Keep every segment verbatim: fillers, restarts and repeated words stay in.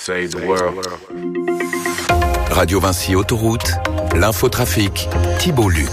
Save the world. Radio Vinci Autoroute, l'infotrafic, Thibault Luc.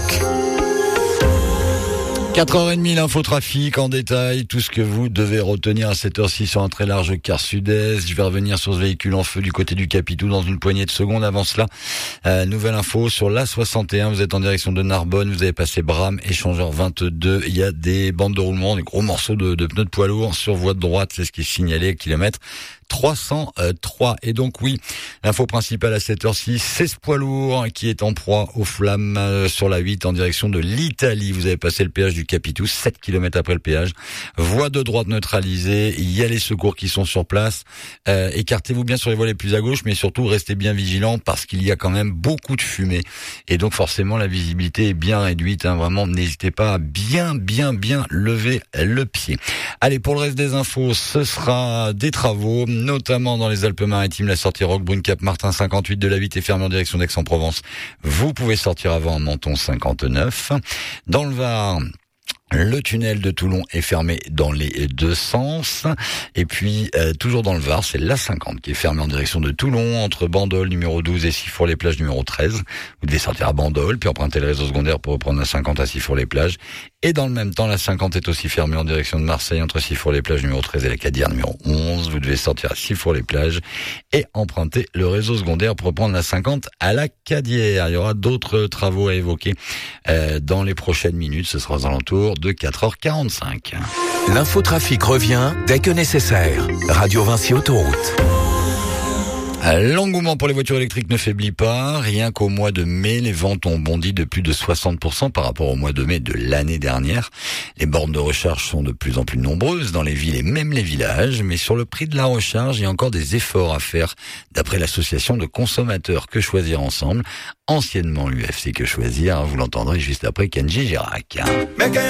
quatre heures trente, l'infotrafic en détail, tout ce que vous devez retenir à cette heure-ci sur un très large quart sud-est. Je vais revenir sur ce véhicule en feu du côté du Capitou dans une poignée de secondes. Avant cela, euh, nouvelle info sur l'A soixante et un, vous êtes en direction de Narbonne, vous avez passé Bram, échangeur vingt-deux, il y a des bandes de roulement, des gros morceaux de, de pneus de poids lourd sur voie de droite, c'est ce qui est signalé, kilomètre trois cent trois. Et donc oui, l'info principale à cette heure-ci, c'est ce poids lourd qui est en proie aux flammes sur la huit en direction de l'Italie. Vous avez passé le péage du Capitou, sept kilomètres après le péage. Voie de droite neutralisée, il y a les secours qui sont sur place. Euh, écartez-vous bien sur les voies les plus à gauche, mais surtout restez bien vigilants parce qu'il y a quand même beaucoup de fumée. Et donc forcément la visibilité est bien réduite. Hein. Vraiment, n'hésitez pas à bien, bien, bien lever le pied. Allez, pour le reste des infos, ce sera des travaux, notamment dans les Alpes-Maritimes, la sortie Roquebrune-Cap-Martin cinquante-huit de la huit est fermée en direction d'Aix-en-Provence. Vous pouvez sortir avant Menton cinquante-neuf. Dans le Var, le tunnel de Toulon est fermé dans les deux sens. Et puis, euh, toujours dans le Var, c'est l'A cinquante qui est fermé en direction de Toulon, entre Bandol, numéro douze, et Sifour-les-Plages, numéro treize. Vous devez sortir à Bandol, puis emprunter le réseau secondaire pour reprendre la cinquante à Sifour-les-Plages. Et dans le même temps, la cinquante est aussi fermée en direction de Marseille, entre Sifour-les-Plages, numéro treize, et la Cadière, numéro onze. Vous devez sortir à Sifour-les-Plages et emprunter le réseau secondaire pour reprendre la cinquante à la Cadière. Il y aura d'autres travaux à évoquer euh, dans les prochaines minutes. Ce sera aux alentours de quatre heures quarante-cinq. L'infotrafic revient dès que nécessaire. Radio Vinci Autoroute. L'engouement pour les voitures électriques ne faiblit pas. Rien qu'au mois de mai, les ventes ont bondi de plus de soixante pour cent par rapport au mois de mai de l'année dernière. Les bornes de recharge sont de plus en plus nombreuses dans les villes et même les villages. Mais sur le prix de la recharge, il y a encore des efforts à faire d'après l'association de consommateurs Que Choisir Ensemble, anciennement l'U F C Que Choisir. Vous l'entendrez juste après Kenji Girac.